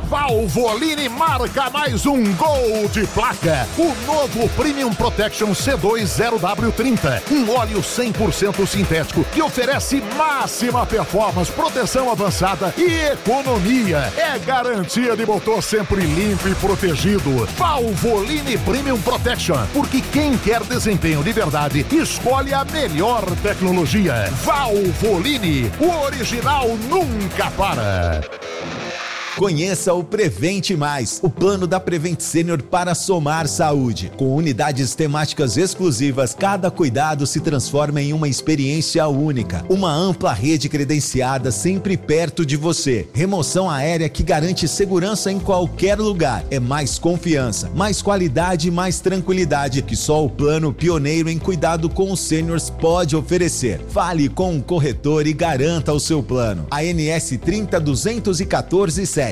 Valvoline marca mais um gol de placa. O novo Premium Protection C2 0W30. Um óleo 100% sintético que oferece máxima performance, proteção avançada e economia. É garantia de motor sempre limpo e protegido. Valvoline Premium Protection. Porque quem quer desempenho de verdade escolhe a melhor tecnologia. Valvoline. O original nunca para. Conheça o Prevente Mais, o plano da Prevent Senior para somar saúde. Com unidades temáticas exclusivas, cada cuidado se transforma em uma experiência única. Uma ampla rede credenciada sempre perto de você. Remoção aérea que garante segurança em qualquer lugar. É mais confiança, mais qualidade e mais tranquilidade que só o plano pioneiro em cuidado com os seniors pode oferecer. Fale com um corretor e garanta o seu plano. ANS 30.214.7.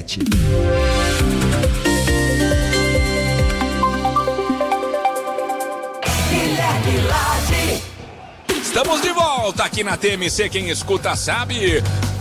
Estamos de volta aqui na TMC, quem escuta sabe.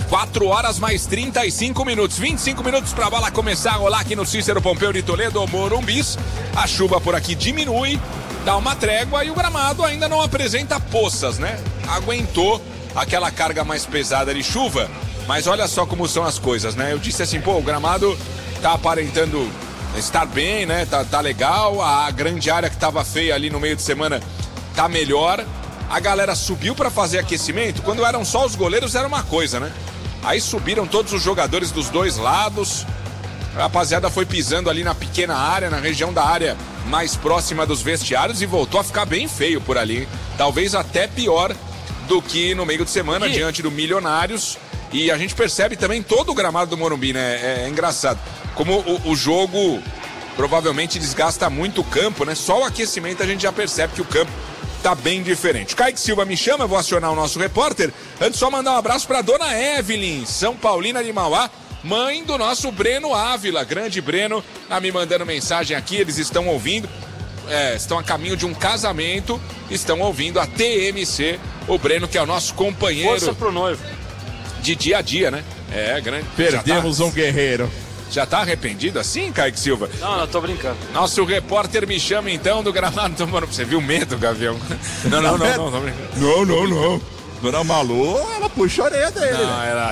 4 horas mais 35 minutos, 25 minutos pra bola começar a rolar aqui no Cícero Pompeu de Toledo, Morumbis. A chuva por aqui diminui, dá uma trégua e o gramado ainda não apresenta poças, né? Aguentou aquela carga mais pesada de chuva. Mas olha só como são as coisas, né? Eu disse assim, o gramado tá aparentando estar bem, né? Tá legal. A grande área que tava feia ali no meio de semana tá melhor. A galera subiu pra fazer aquecimento. Quando eram só os goleiros era uma coisa, né? Aí subiram todos os jogadores dos dois lados. A rapaziada foi pisando ali na pequena área, na região da área mais próxima dos vestiários e voltou a ficar bem feio por ali. Talvez até pior do que no meio de semana, diante do Milionários. E a gente percebe também todo o gramado do Morumbi, né? É engraçado. Como o jogo provavelmente desgasta muito o campo, né? Só o aquecimento a gente já percebe que o campo tá bem diferente. Kaique Silva me chama, eu vou acionar o nosso repórter. Antes só mandar um abraço pra dona Evelyn, São Paulina de Mauá, mãe do nosso Breno Ávila. Grande Breno, tá me mandando mensagem aqui, eles estão ouvindo. Estão a caminho de um casamento, estão ouvindo a TMC. O Breno, que é o nosso companheiro. Força pro noivo. De dia a dia, né? Grande. Perdemos um guerreiro. Já tá arrependido assim, Kaique Silva? Não, tô brincando. Nosso repórter me chama então do gramado do Morumbi. Você viu medo, Gavião? Não, tô brincando. Não. Dona Malu, ela puxa a orelha dele. Não,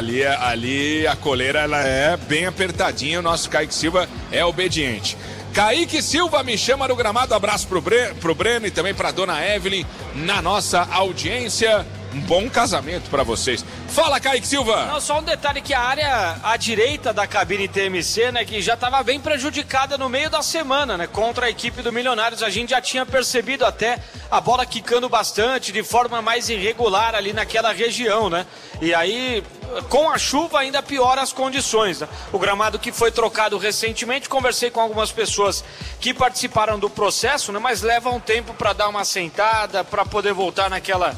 ali a coleira ela é bem apertadinha. O nosso Kaique Silva é obediente. Kaique Silva me chama no gramado. Abraço pro Breno e também pra dona Evelyn na nossa audiência. Um bom casamento pra vocês. Fala, Kaique Silva! Não, só um detalhe que a área à direita da cabine TMC, né, que já estava bem prejudicada no meio da semana, né, contra a equipe do Milionários. A gente já tinha percebido até a bola quicando bastante, de forma mais irregular ali naquela região, né? E aí, com a chuva ainda piora as condições, né? O gramado que foi trocado recentemente, conversei com algumas pessoas que participaram do processo, né, mas leva um tempo para dar uma assentada, para poder voltar naquela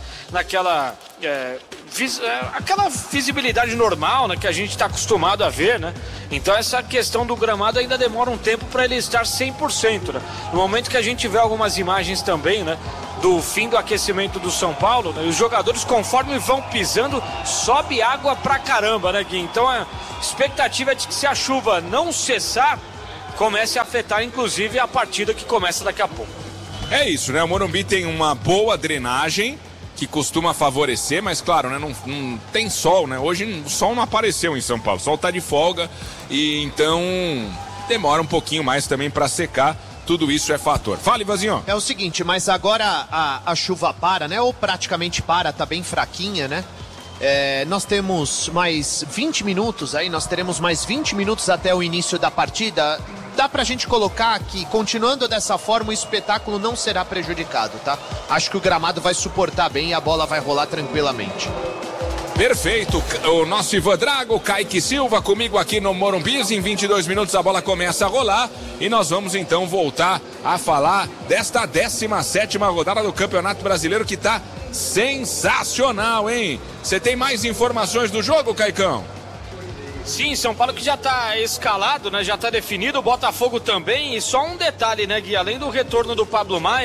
aquela visibilidade normal, né, que a gente está acostumado a ver, né? Então essa questão do gramado ainda demora um tempo para ele estar 100%, né? No momento que a gente vê algumas imagens também, né, do fim do aquecimento do São Paulo, né, os jogadores, conforme vão pisando, sobe água pra caramba, né, Gui? Então a expectativa é de que, se a chuva não cessar, comece a afetar inclusive a partida que começa daqui a pouco. É isso, né? O Morumbi tem uma boa drenagem que costuma favorecer, mas claro, né, não tem sol, né? Hoje o sol não apareceu em São Paulo, o sol tá de folga e então demora um pouquinho mais também para secar. Tudo isso é fator. Fala, Ivazinho. É o seguinte, mas agora a chuva para, né? Ou praticamente para, tá bem fraquinha, né? Nós temos mais 20 minutos aí, nós teremos mais 20 minutos até o início da partida. Dá pra gente colocar que, continuando dessa forma, o espetáculo não será prejudicado, tá? Acho que o gramado vai suportar bem e a bola vai rolar tranquilamente. Perfeito, o nosso Ivan Drago, Kaique Silva comigo aqui no Morumbis. Em 22 minutos a bola começa a rolar e nós vamos então voltar a falar desta 17ª rodada do Campeonato Brasileiro, que tá sensacional, hein? Você tem mais informações do jogo, Caicão? Sim, São Paulo que já está escalado, né? Já está definido, o Botafogo também. E só um detalhe, né, Gui? Além do retorno do Pablo Maia,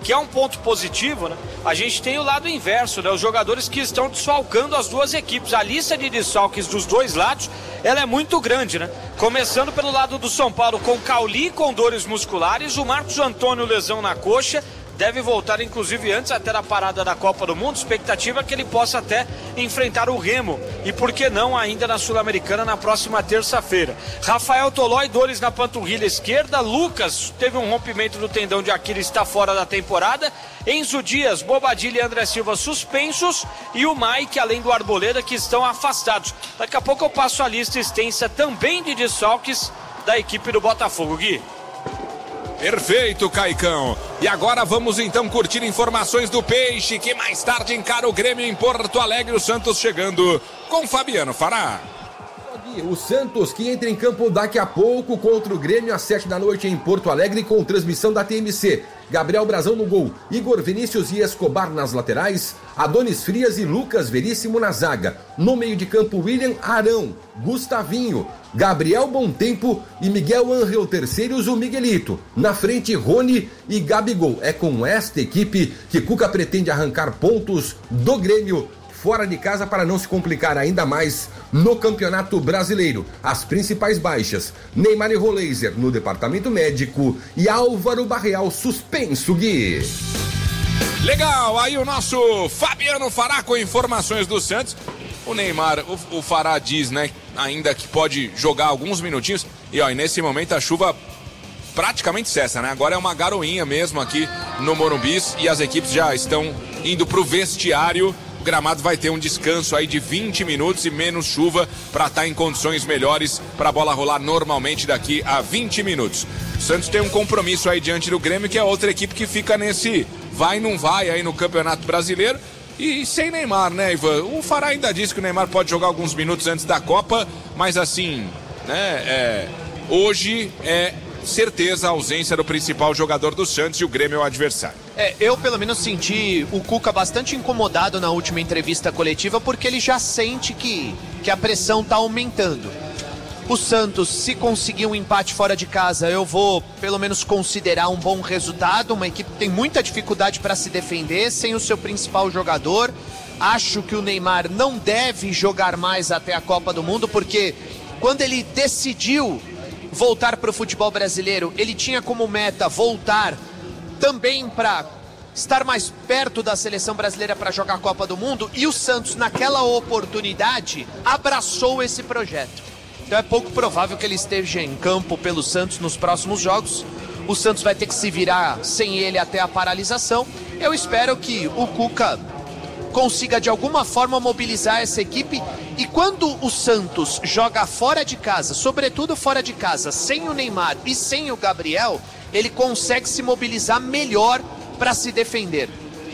que é um ponto positivo, né? A gente tem o lado inverso, né? Os jogadores que estão desfalcando as duas equipes. A lista de desfalques dos dois lados, ela é muito grande, né? Começando pelo lado do São Paulo, com Cauli com dores musculares, o Marcos Antônio lesão na coxa, deve voltar inclusive antes até da parada da Copa do Mundo. Expectativa é que ele possa até enfrentar o Remo e por que não ainda na Sul-Americana na próxima terça-feira. Rafael Tolói, dores na panturrilha esquerda. Lucas teve um rompimento do tendão de Aquiles, está fora da temporada. Enzo Dias, Bobadilha e André Silva suspensos e o Mike, além do Arboleda, que estão afastados. Daqui a pouco eu passo a lista extensa também de desfalques da equipe do Botafogo. Gui. Perfeito, Caicão. E agora vamos então curtir informações do Peixe, que mais tarde encara o Grêmio em Porto Alegre. O Santos chegando com Fabiano Fará. O Santos que entra em campo daqui a pouco contra o Grêmio às 7 da noite em Porto Alegre com transmissão da TMC. Gabriel Brazão no gol, Igor Vinícius e Escobar nas laterais, Adonis Frias e Lucas Veríssimo na zaga. No meio de campo, William Arão, Gustavinho, Gabriel Bontempo e Miguel Ángel Terceiros, o Miguelito. Na frente, Rony e Gabigol. É com esta equipe que Cuca pretende arrancar pontos do Grêmio fora de casa para não se complicar ainda mais no Campeonato Brasileiro. As principais baixas: Neymar e Roleiser no departamento médico e Álvaro Barreal suspenso, Gui. Legal, aí o nosso Fabiano Fará com informações do Santos. O Neymar, o Fará diz, né, ainda que pode jogar alguns minutinhos. E nesse momento a chuva praticamente cessa, né? Agora é uma garoinha mesmo aqui no Morumbi e as equipes já estão indo pro vestiário. O gramado vai ter um descanso aí de 20 minutos e menos chuva para estar em condições melhores para a bola rolar normalmente daqui a 20 minutos. O Santos tem um compromisso aí diante do Grêmio, que é outra equipe que fica nesse vai não vai aí no Campeonato Brasileiro. E sem Neymar, né, Ivan? O Fará ainda disse que o Neymar pode jogar alguns minutos antes da Copa, mas assim, né, hoje é certeza a ausência do principal jogador do Santos e o Grêmio é o adversário. Eu pelo menos senti o Cuca bastante incomodado na última entrevista coletiva, porque ele já sente que a pressão está aumentando. O Santos, se conseguir um empate fora de casa, eu vou pelo menos considerar um bom resultado. Uma equipe que tem muita dificuldade para se defender, sem o seu principal jogador. Acho que o Neymar não deve jogar mais até a Copa do Mundo, porque quando ele decidiu voltar para o futebol brasileiro, ele tinha como meta voltar também para estar mais perto da seleção brasileira para jogar a Copa do Mundo, e o Santos naquela oportunidade abraçou esse projeto. Então é pouco provável que ele esteja em campo pelo Santos nos próximos jogos. O Santos vai ter que se virar sem ele até a paralisação. Eu espero que o Cuca consiga de alguma forma mobilizar essa equipe, e quando o Santos joga fora de casa, sobretudo fora de casa, sem o Neymar e sem o Gabriel, ele consegue se mobilizar melhor para se defender.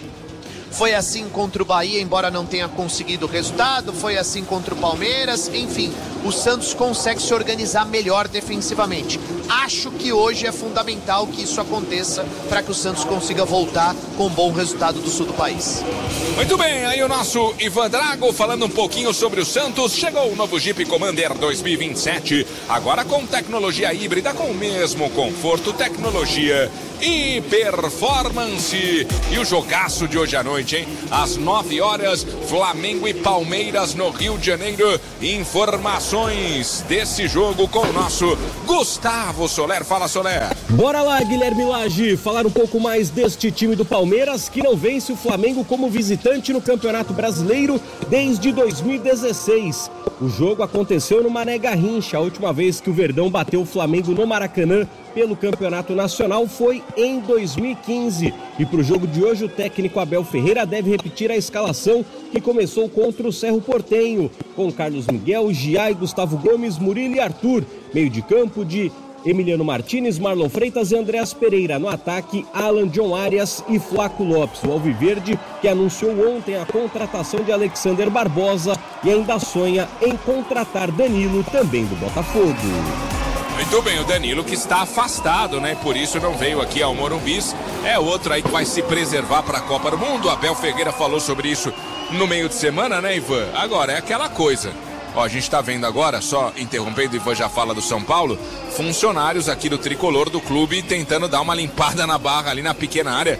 Foi assim contra o Bahia, embora não tenha conseguido o resultado, foi assim contra o Palmeiras, enfim, o Santos consegue se organizar melhor defensivamente. Acho que hoje é fundamental que isso aconteça para que o Santos consiga voltar com um bom resultado do sul do país. Muito bem, aí o nosso Ivan Drago falando um pouquinho sobre o Santos. Chegou o novo Jeep Commander 2027, agora com tecnologia híbrida, com o mesmo conforto, tecnologia e performance. E o jogaço de hoje à noite, hein? Às 9 horas, Flamengo e Palmeiras no Rio de Janeiro. Informações desse jogo com o nosso Gustavo Soler. Fala, Soler. Bora lá, Guilherme Lage, falar um pouco mais deste time do Palmeiras, que não vence o Flamengo como visitante no Campeonato Brasileiro desde 2016. O jogo aconteceu no Mané Garrincha. A última vez que o Verdão bateu o Flamengo no Maracanã pelo Campeonato Nacional foi em 2015. E para o jogo de hoje, o técnico Abel Ferreira deve repetir a escalação que começou contra o Cerro Porteño, com Carlos Miguel, Giai, Gustavo Gomes, Murilo e Arthur. Meio de campo de Emiliano Martínez, Marlon Freitas e Andréas Pereira. No ataque, Alan, John Arias e Flaco Lopes. O Alviverde, que anunciou ontem a contratação de Alexander Barbosa e ainda sonha em contratar Danilo, também do Botafogo. Muito bem, o Danilo que está afastado, né? Por isso não veio aqui ao Morumbi. É outro aí que vai se preservar para a Copa do Mundo. Abel Ferreira falou sobre isso no meio de semana, né, Ivan? Agora, é aquela coisa. Ó, a gente tá vendo agora, só interrompendo, o Ivan já fala do São Paulo, funcionários aqui do tricolor do clube tentando dar uma limpada na barra ali na pequena área.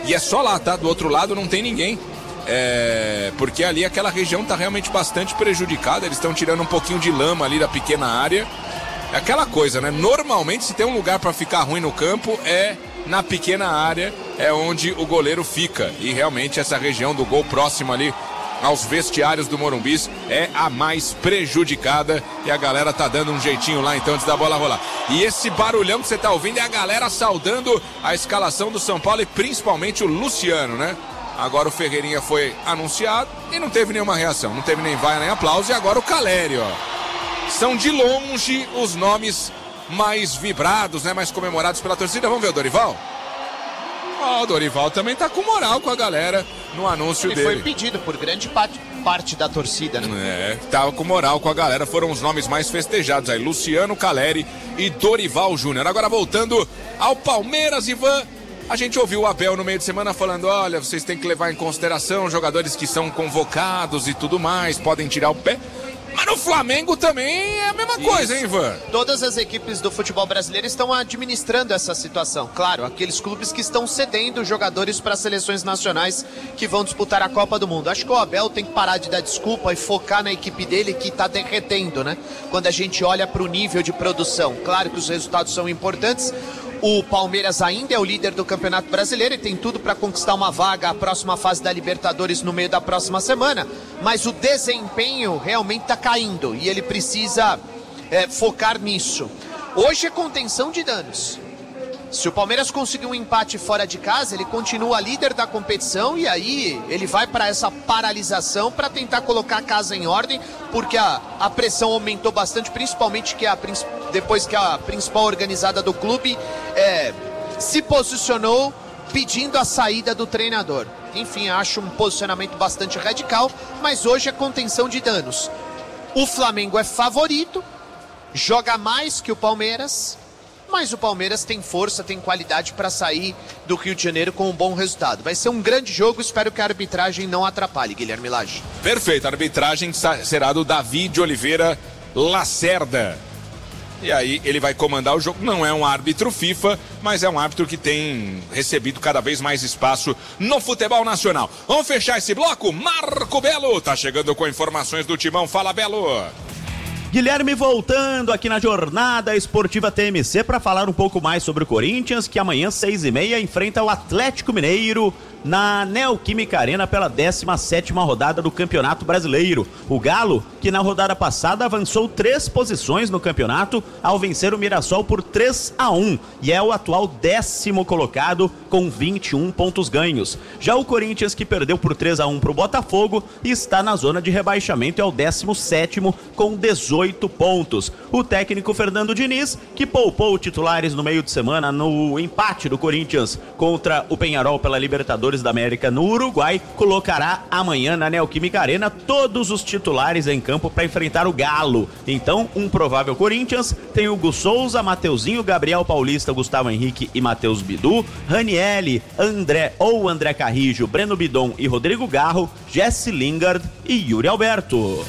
E é só lá, tá? Do outro lado não tem ninguém. Porque ali aquela região tá realmente bastante prejudicada. Eles estão tirando um pouquinho de lama ali da pequena área. É aquela coisa, né? Normalmente, se tem um lugar para ficar ruim no campo, é na pequena área, é onde o goleiro fica. E realmente essa região do gol próximo ali aos vestiários do Morumbis é a mais prejudicada. E a galera tá dando um jeitinho lá então antes da bola rolar. E esse barulhão que você tá ouvindo é a galera saudando a escalação do São Paulo e principalmente o Luciano, né? Agora o Ferreirinha foi anunciado e não teve nenhuma reação, não teve nem vai nem aplauso. E agora o Caleri, ó. São de longe os nomes mais vibrados, né? Mais comemorados pela torcida. Vamos ver o Dorival? O Dorival também tá com moral com a galera no anúncio dele. Ele foi pedido por grande parte da torcida, né? Tava com moral com a galera. Foram os nomes mais festejados aí. Luciano, Caleri e Dorival Júnior. Agora voltando ao Palmeiras, Ivan. A gente ouviu o Abel no meio de semana falando, olha, vocês têm que levar em consideração jogadores que são convocados e tudo mais, podem tirar o pé. Mas no Flamengo também é a mesma coisa, hein, Ivan? Todas as equipes do futebol brasileiro estão administrando essa situação. Claro, aqueles clubes que estão cedendo jogadores para seleções nacionais que vão disputar a Copa do Mundo. Acho que o Abel tem que parar de dar desculpa e focar na equipe dele que está derretendo, né? Quando a gente olha para o nível de produção. Claro que os resultados são importantes. O Palmeiras ainda é o líder do Campeonato Brasileiro e tem tudo para conquistar uma vaga à próxima fase da Libertadores no meio da próxima semana. Mas o desempenho realmente está caindo e ele precisa focar nisso. Hoje é contenção de danos. Se o Palmeiras conseguir um empate fora de casa, ele continua líder da competição e aí ele vai para essa paralisação para tentar colocar a casa em ordem, porque a pressão aumentou bastante, principalmente depois que a principal organizada do clube se posicionou pedindo a saída do treinador. Enfim, acho um posicionamento bastante radical, mas hoje é contenção de danos. O Flamengo é favorito, joga mais que o Palmeiras, mas o Palmeiras tem força, tem qualidade para sair do Rio de Janeiro com um bom resultado. Vai ser um grande jogo, espero que a arbitragem não atrapalhe, Guilherme Lage. Perfeito, a arbitragem será do Davi de Oliveira Lacerda. E aí ele vai comandar o jogo. Não é um árbitro FIFA, mas é um árbitro que tem recebido cada vez mais espaço no futebol nacional. Vamos fechar esse bloco? Marco Belo tá chegando com informações do Timão. Fala, Belo! Guilherme voltando aqui na Jornada Esportiva TMC para falar um pouco mais sobre o Corinthians, que amanhã 6h30 enfrenta o Atlético Mineiro na Neoquímica Arena pela 17ª rodada do Campeonato Brasileiro. O Galo, que na rodada passada avançou 3 posições no campeonato ao vencer o Mirassol por 3-1 e é o atual 10º colocado com 21 pontos ganhos. Já o Corinthians, que perdeu por 3-1 para o Botafogo, está na zona de rebaixamento e é o 17º com 18 pontos. O técnico Fernando Diniz, que poupou titulares no meio de semana no empate do Corinthians contra o Peñarol pela Libertadores da América no Uruguai, colocará amanhã na Neoquímica Arena todos os titulares em campo para enfrentar o Galo. Então, um provável Corinthians tem Hugo Souza, Mateuzinho, Gabriel Paulista, Gustavo Henrique e Matheus Bidu, Ranielli, André Carrijo, Breno Bidon e Rodrigo Garro, Jesse Lingard e Yuri Alberto.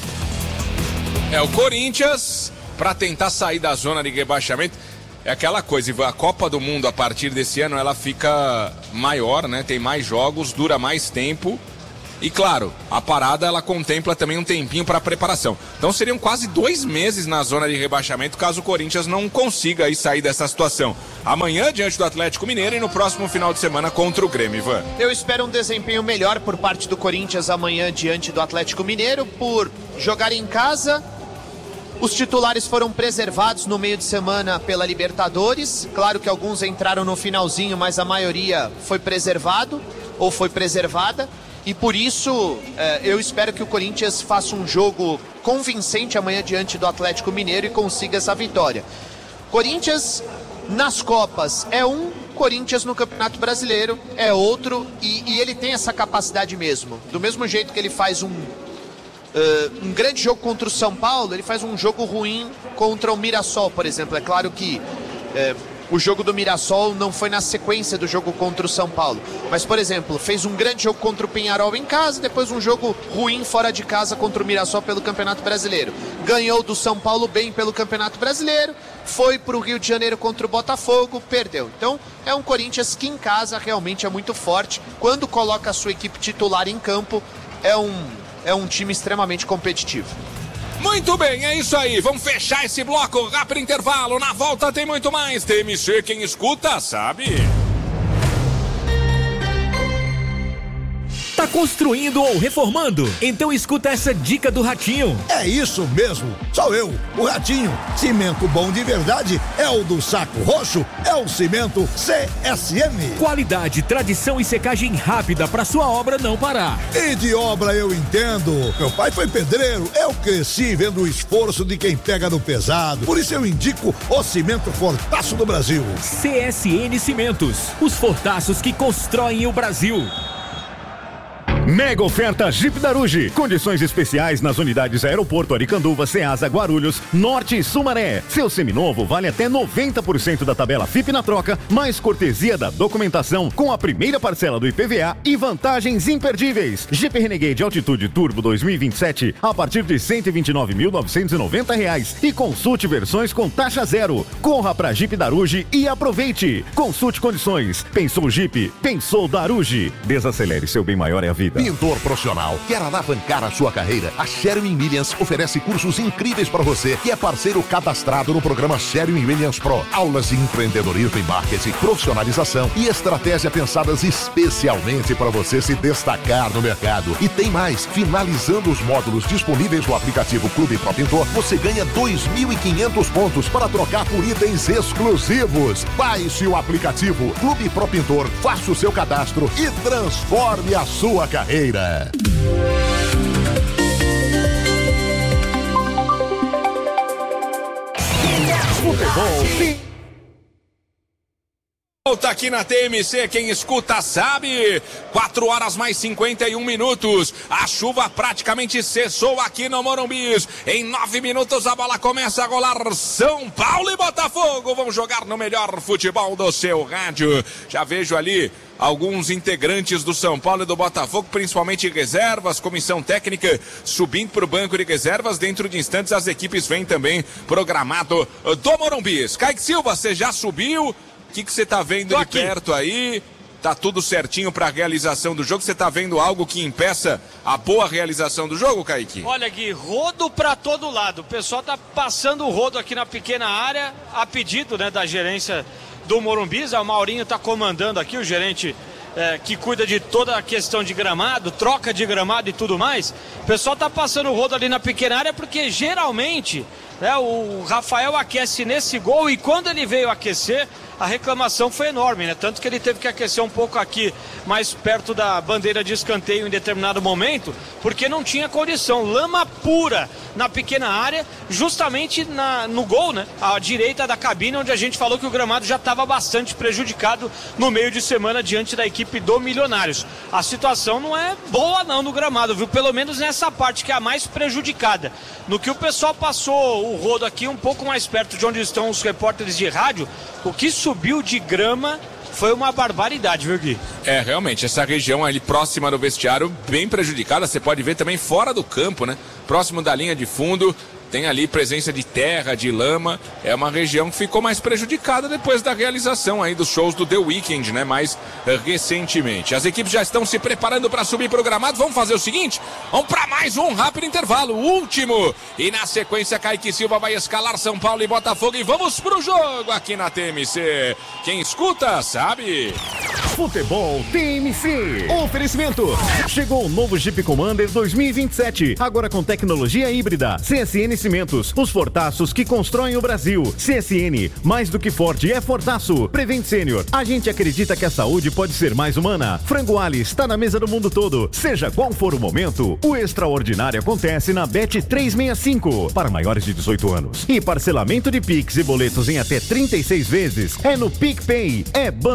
O Corinthians, para tentar sair da zona de rebaixamento, é aquela coisa, a Copa do Mundo a partir desse ano ela fica maior, né? Tem mais jogos, dura mais tempo e claro, a parada ela contempla também um tempinho para preparação. Então seriam quase 2 meses na zona de rebaixamento caso o Corinthians não consiga aí sair dessa situação. Amanhã diante do Atlético Mineiro e no próximo final de semana contra o Grêmio, Ivan. Eu espero um desempenho melhor por parte do Corinthians amanhã diante do Atlético Mineiro por jogar em casa. Os titulares foram preservados no meio de semana pela Libertadores. Claro que alguns entraram no finalzinho, mas a maioria foi preservado ou foi preservada. E por isso eu espero que o Corinthians faça um jogo convincente amanhã diante do Atlético Mineiro e consiga essa vitória. Corinthians nas Copas é um, Corinthians no Campeonato Brasileiro é outro e ele tem essa capacidade mesmo. Do mesmo jeito que ele faz um grande jogo contra o São Paulo, ele faz um jogo ruim contra o Mirassol, por exemplo. É claro que o jogo do Mirassol não foi na sequência do jogo contra o São Paulo. Mas, por exemplo, fez um grande jogo contra o Peñarol em casa, depois um jogo ruim fora de casa contra o Mirassol pelo Campeonato Brasileiro. Ganhou do São Paulo bem pelo Campeonato Brasileiro, foi para o Rio de Janeiro contra o Botafogo, perdeu. Então, é um Corinthians que em casa realmente é muito forte. Quando coloca a sua equipe titular em campo, é um time extremamente competitivo. Muito bem, é isso aí. Vamos fechar esse bloco, rápido intervalo. Na volta tem muito mais. TMC, quem escuta, sabe. Tá construindo ou reformando? Então escuta essa dica do Ratinho. É isso mesmo, sou eu, o Ratinho. Cimento bom de verdade é o do Saco Roxo, é o cimento CSN. Qualidade, tradição e secagem rápida para sua obra não parar. E de obra eu entendo. Meu pai foi pedreiro, eu cresci vendo o esforço de quem pega no pesado. Por isso eu indico o cimento Fortaço do Brasil. CSN Cimentos, os fortaços que constroem o Brasil. Mega oferta Jeep Daruge. Condições especiais nas unidades Aeroporto, Aricanduva, Ceasa, Guarulhos, Norte e Sumaré. Seu seminovo vale até 90% da tabela FIP na troca, mais cortesia da documentação com a primeira parcela do IPVA e vantagens imperdíveis. Jeep Renegade Altitude Turbo 2027 a partir de R$ 129.990 e consulte versões com taxa zero. Corra pra Jeep Daruge e aproveite. Consulte condições. Pensou Jeep? Pensou Daruge. Desacelere, seu bem maior é a vida. Pintor profissional, quer alavancar a sua carreira? A Sherwin Williams oferece cursos incríveis para você que é parceiro cadastrado no programa Sherwin Williams Pro. Aulas de empreendedorismo e marketing, profissionalização e estratégia pensadas especialmente para você se destacar no mercado. E tem mais, finalizando os módulos disponíveis no aplicativo Clube Pro Pintor, você ganha 2.500 pontos para trocar por itens exclusivos. Baixe o aplicativo Clube Pro Pintor, faça o seu cadastro e transforme a sua carreira. Futebol. Volta aqui na TMC, quem escuta sabe. 4 horas mais 51 minutos. A chuva praticamente cessou aqui no Morumbi. Em 9 minutos a bola começa a rolar. São Paulo e Botafogo vão jogar no melhor futebol do seu rádio. Já vejo ali alguns integrantes do São Paulo e do Botafogo, principalmente reservas, comissão técnica subindo para o banco de reservas. Dentro de instantes as equipes vêm também programado do Morumbi. Kaique Silva, você já subiu? O que você tá vendo de perto aí? Tá tudo certinho para a realização do jogo? Você tá vendo algo que impeça a boa realização do jogo, Kaique? Olha, Gui, rodo para todo lado. O pessoal tá passando o rodo aqui na pequena área, a pedido, né, da gerência do Morumbi. O Maurinho tá comandando aqui, o gerente que cuida de toda a questão de gramado, troca de gramado e tudo mais. O pessoal tá passando o rodo ali na pequena área porque geralmente, né, o Rafael aquece nesse gol e quando ele veio aquecer, a reclamação foi enorme, né? Tanto que ele teve que aquecer um pouco aqui, mais perto da bandeira de escanteio em determinado momento, porque não tinha condição. Lama pura na pequena área, justamente no gol, né? À direita da cabine, onde a gente falou que o gramado já estava bastante prejudicado no meio de semana diante da equipe do Milionários. A situação não é boa não no gramado, viu? Pelo menos nessa parte que é a mais prejudicada. No que o pessoal passou o rodo aqui um pouco mais perto de onde estão os repórteres de rádio, o que subiu de grama foi uma barbaridade, viu, Gui? É, realmente, essa região ali próxima do vestiário, bem prejudicada. Você pode ver também fora do campo, né? Próximo da linha de fundo, tem ali presença de terra, de lama. É uma região que ficou mais prejudicada depois da realização aí dos shows do The Weeknd, né? Mais recentemente. As equipes já estão se preparando para subir pro gramado. Vamos fazer o seguinte, vamos para mais um rápido intervalo, o último. E na sequência, Kaique Silva vai escalar São Paulo e Botafogo. E vamos pro jogo aqui na TMC. Quem escuta, sabe. Futebol TMC. Oferecimento. Chegou o novo Jeep Commander 2027. Agora com tecnologia híbrida. CSN Cimentos. Os fortaços que constroem o Brasil. CSN. Mais do que forte é fortaço. Prevent Senior. A gente acredita que a saúde pode ser mais humana. Frango Ali está na mesa do mundo todo. Seja qual for o momento, o extraordinário acontece na Bet 365. Para maiores de 18 anos. E parcelamento de Pix e boletos em até 36 vezes. É no PicPay. É